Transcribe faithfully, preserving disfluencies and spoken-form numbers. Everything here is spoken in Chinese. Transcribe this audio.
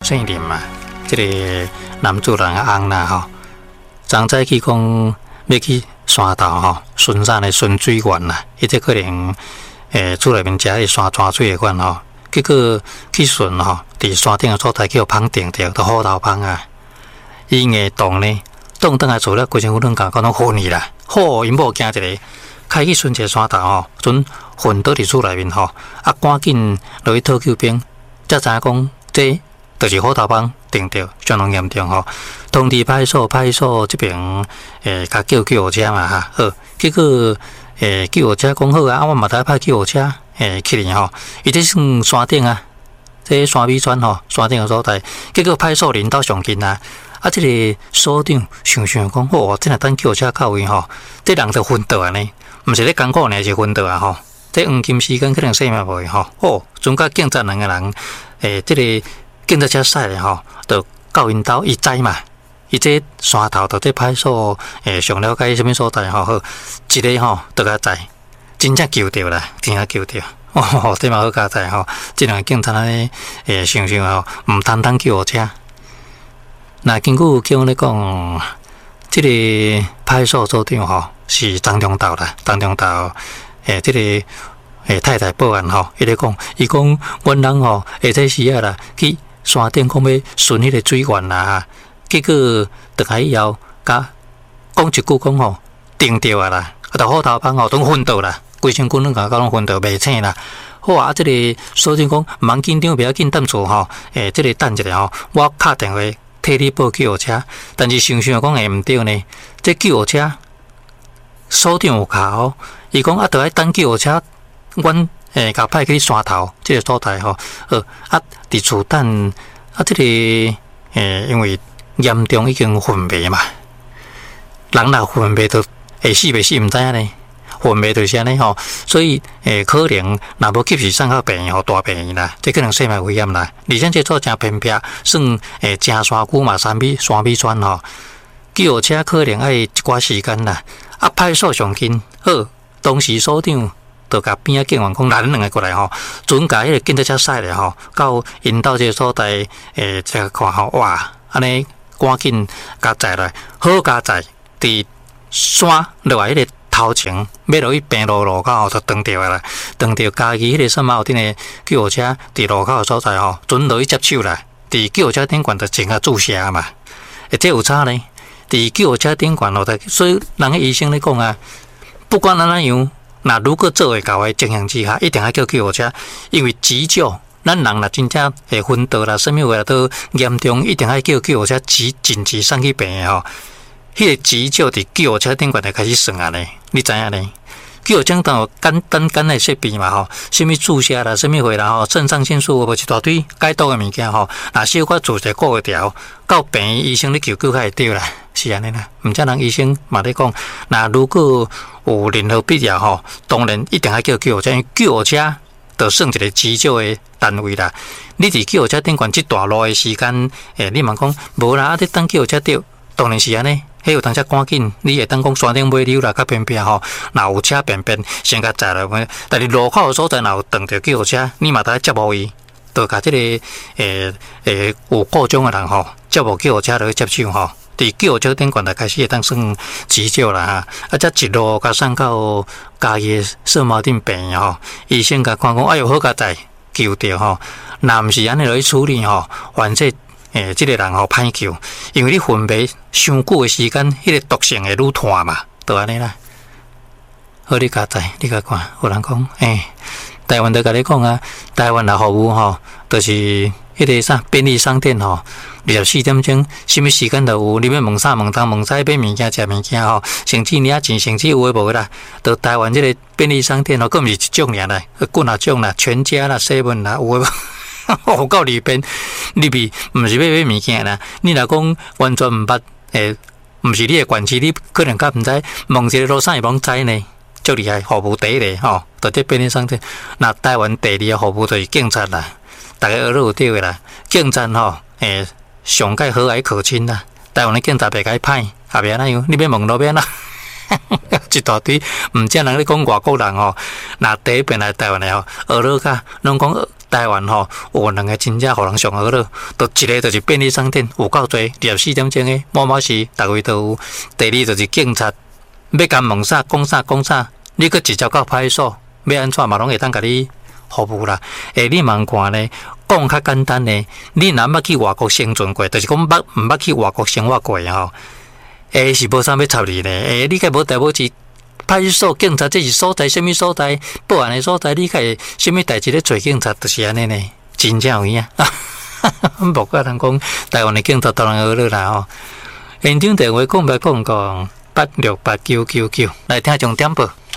姓林嘛，这个男主人阿翁啦吼，昨早去讲要去山头吼，巡山的巡水员啦，伊这可能诶厝内面食迄山泉水的款吼，结果去巡吼，伫山顶的所在叫芳定着，都虎头芳啊，伊硬动呢，动倒来做了规身躯软甲讲拢昏去啦，好，因某惊一个。开去巡一个山头吼，阵昏倒伫厝内面吼，啊赶紧落去讨救兵，才知影讲这就是虎头帮定着，相当严重吼。通知派出所，派出所这边诶，甲叫救护车嘛哈，好，结果诶救护车讲好啊，啊我嘛知派救护车诶去哩吼，伊这算山顶啊，这山尾川吼，山顶个所在，结果派出所领导上近啊。啊！这个所长想想讲，哦，真系等救护车到位吼，这人就昏倒安尼，毋是咧艰苦呢，是昏倒啊吼。这黄金时间可能生命无吼，哦，总甲警察两个人，诶、欸，这个警察车驶的吼，就到因兜伊知嘛，伊这山头到这派出所，诶、欸，上了解什么所在吼，好，一个吼就甲知，真正救着啦，真正救着。哦，这嘛好加知吼，这两个警察安尼，诶、欸，想想吼，毋单等救护车。那根据叫咧讲，这个派出所所长吼是张中道啦，张中道诶，这个诶太太报案吼，伊咧讲，伊讲阮人吼下早时啊啦，去山顶讲要巡迄个水源啦，结果倒来以后，甲讲一句讲吼，定着啊啦，啊到虎头帮吼都昏倒啦，规身躯拢甲讲昏倒袂醒啦。好啊，这个所长讲，忙紧张，不要紧，等住吼，诶，这个等一下吼，我敲电话。替你报救护车，但是想想讲会毋对呢？这救护车所长有卡哦，伊讲啊，得爱等救护车，阮诶，甲派去山头这个所在吼，呃啊，伫厝等啊，这个诶，因为严重已经昏迷嘛，人若昏迷都会死袂死，毋知影呢。昏迷就是安尼吼，所以诶，可能若无及时送到病院吼，大病院啦，这可能生命危险啦。而且这座真偏僻，算诶真山区嘛，山尾山尾川吼，救护车可能爱一寡时间啦。啊，派出所上近，好，当时所长就甲边仔警员讲，来恁两个过来吼，准甲迄个警察车驶咧吼，到因到这个所在诶，这看吼，哇，安尼赶紧甲载来，好甲载伫山落来迄个。头前要落去平路路口就撞着啦，撞着家己迄个什么后顶的救护车伫路口所在吼，准落去接手啦。伫救护车顶管就整个注射嘛，诶，这有差呢。伫救护车顶管落在，所以人个医生咧讲啊，不管安怎样，那如果做会到的情形之下，一定要叫救护车，因为急救，咱人若真正会昏倒啦，什么话都严重，一定要叫救护车急紧急送去病院吼。迄个急救伫救护车顶管就开始算啊咧，你知影咧？救护车都有简单简单设备嘛吼，什么注射啦，什么货啦吼，肾上腺素无一大堆解毒的物件吼，若小可做者顾会调，到病院医生咧求救较会对啦，是安尼啦。毋则人医生嘛咧讲，那如果有任何必要吼，当然一定要叫救护车，因为救护车就算一个急救的单位啦。你伫救护车顶管即段路的时间，诶，你嘛讲无啦，啊，你等救护车到，当然是安尼。迄有当时赶紧，你会当讲山顶买溜啦，较偏僻吼，若有车便便先甲载落去。但是路口所在若有撞着救护车，你嘛得接无伊，就甲即、这个诶诶有故障的人吼，接无救护车落去接手吼。伫救护车顶管就开始会当算急救啦哈，啊，则一路甲送到家己的社毛顶病院吼，医生甲看讲，哎哟好甲载救着吼，若毋是安尼落去处理吼，反正。诶，即、这个人吼歹救，因为你昏迷伤久的时间，迄、那个毒性会愈炭嘛，就安尼啦。好，你甲知，你甲看，有人讲，诶，台湾就甲你讲啊，台湾的服务吼，就是迄个啥便利商店吼，二十四点钟，什么时间都有，你要问啥问东问西，买物件食物件吼，甚至领钱，甚至有诶无啦，到台湾即个便利商店吼，佫毋是一种尔啦，几啊种啦，全家啦、seven 啦，有诶。哦，到里边，里边毋是要买物件啦。你若讲完全毋捌，诶，毋是你诶关系，你可能较毋知，问一个路上会拢知呢。足厉害，服务第一个吼，到这便利商店。那台湾第二个服务就是警察啦，大家学都有对个啦。警察吼，诶，上界和蔼可亲啦。台湾的警察袂解歹，也袂安怎样，你要问路边啦。一大堆，毋只人咧讲外国人吼，那第一遍来台湾的吼，学了甲，拢讲台湾吼有两个真正互人上好了，都一个就是便利商店有够多，二十四点钟的，某某时逐位都有。第二就是警察，要甲问啥讲啥讲啥，你佫直接到派出所，要安怎嘛拢会当甲你服务啦。诶，你茫看呢？讲较简单呢，你若捌去外国生存过，就是讲捌毋捌去外国生活过吼。诶，是无啥要插你呢？诶，你甲无代无志。派出所警察这是所在，什么所在？报案的所在，你看什么代志咧找警察，就是安尼呢，真正有影。无怪人讲台湾的警察当然好了啦吼。现场电话讲八讲讲八六八九九九，来听重点报。